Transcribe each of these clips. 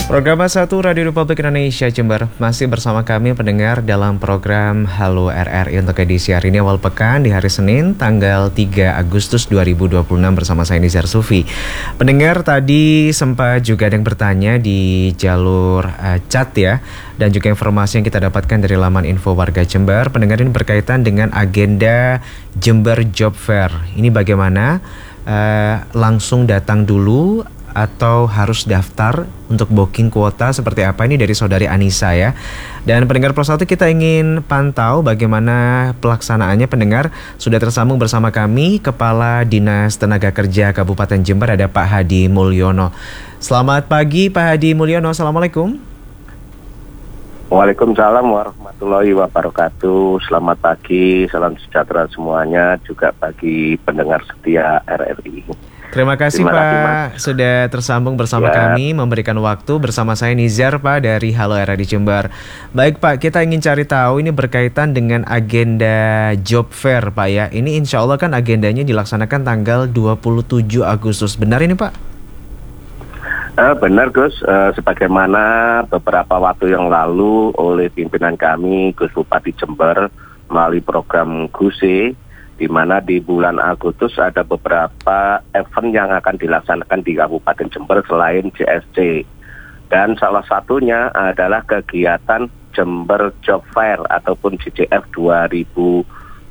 Program 1 Radio Republik Indonesia Jember masih bersama kami pendengar dalam program Halo RRI untuk edisi hari ini awal pekan di hari Senin tanggal 3 Agustus 2026 bersama saya Nizar Sufi. Pendengar tadi sempat juga ada yang bertanya di jalur chat ya, dan juga informasi yang kita dapatkan dari laman info warga Jember. Pendengar ini berkaitan dengan agenda Jember Job Fair. Ini bagaimana? Langsung datang dulu atau harus daftar untuk booking kuota seperti apa? Ini dari saudari Anissa ya. Dan pendengar Pro 1 kita ingin pantau bagaimana pelaksanaannya. Pendengar sudah tersambung bersama kami Kepala Dinas Tenaga Kerja Kabupaten Jember, ada Pak Hadi Mulyono. Selamat pagi Pak Hadi Mulyono, Assalamualaikum. Waalaikumsalam warahmatullahi wabarakatuh. Selamat pagi, salam sejahtera semuanya, juga bagi pendengar setia RRI. Terima kasih Pak sudah tersambung bersama kami, memberikan waktu bersama saya Nizar Pak dari Halo RRI Jember. Baik Pak, kita ingin cari tahu ini berkaitan dengan agenda Job Fair Pak ya. Ini insya Allah kan agendanya dilaksanakan tanggal 27 Agustus, benar ini Pak? Benar Gus, sebagaimana beberapa waktu yang lalu oleh pimpinan kami Gus Bupati Jember melalui program GUSE, di mana di bulan Agustus ada beberapa event yang akan dilaksanakan di Kabupaten Jember selain JSC. Dan salah satunya adalah kegiatan Jember Job Fair ataupun JJF 2026.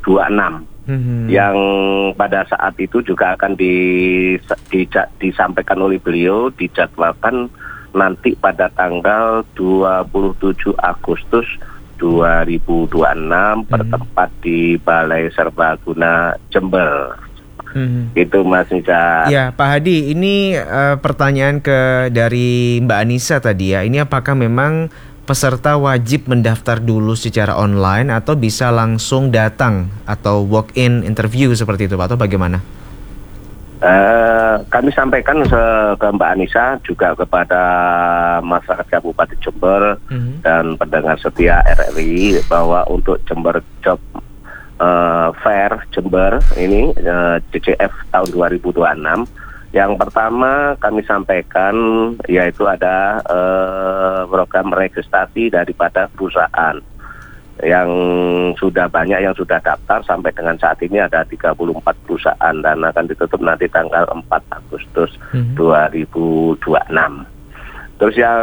Yang pada saat itu juga akan disampaikan oleh beliau, dijadwalkan nanti pada tanggal 27 Agustus 2026 bertempat di Balai Serbaguna Jember. Itu Mas Nisa. Ya Pak Hadi, ini pertanyaan dari Mbak Anissa tadi ya. Ini apakah memang peserta wajib mendaftar dulu secara online atau bisa langsung datang atau walk-in interview seperti itu Pak, atau bagaimana? Kami sampaikan ke Mbak Anissa juga kepada masyarakat Kabupaten Jember dan pendengar setia RRI bahwa untuk Jember Job Fair Jember ini JJF tahun 2026, yang pertama kami sampaikan yaitu ada program registrasi daripada perusahaan yang sudah banyak yang sudah daftar. Sampai dengan saat ini ada 34 perusahaan dan akan ditutup nanti tanggal 4 Agustus 2026. Terus yang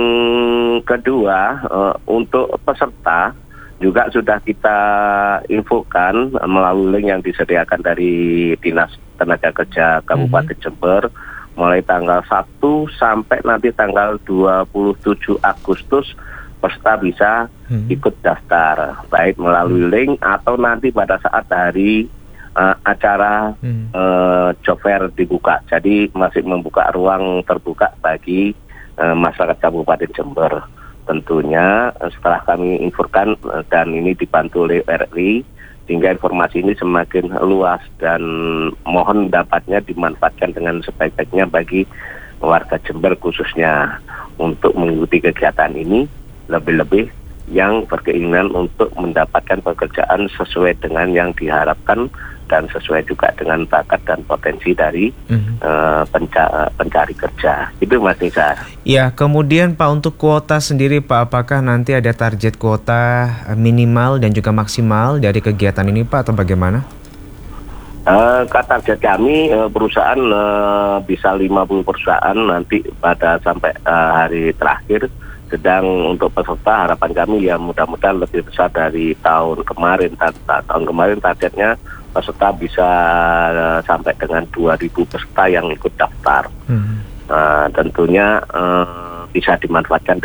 kedua, untuk peserta juga sudah kita infokan melalui link yang disediakan dari Dinas Tenaga Kerja Kabupaten Jember mulai tanggal 1 sampai nanti tanggal 27 Agustus peserta bisa ikut daftar, baik melalui link atau nanti pada saat hari acara job fair dibuka. Jadi masih membuka ruang terbuka bagi masyarakat Kabupaten Jember. Tentunya setelah kami infokan dan ini dibantu oleh RRI, sehingga informasi ini semakin luas dan mohon dapatnya dimanfaatkan dengan sebaik-baiknya bagi warga Jember khususnya untuk mengikuti kegiatan ini, lebih-lebih yang berkeinginan untuk mendapatkan pekerjaan sesuai dengan yang diharapkan dan sesuai juga dengan bakat dan potensi dari pencari kerja. Itu Mas Nisa. Ya, kemudian Pak untuk kuota sendiri Pak, apakah nanti ada target kuota minimal dan juga maksimal dari kegiatan ini Pak, atau bagaimana? Target kami perusahaan bisa 50 perusahaan nanti pada sampai hari terakhir. Sedang untuk peserta harapan kami ya mudah-mudahan lebih besar dari tahun kemarin. Tahun kemarin targetnya peserta bisa sampai dengan 2.000 peserta yang ikut daftar. Tentunya bisa dimanfaatkan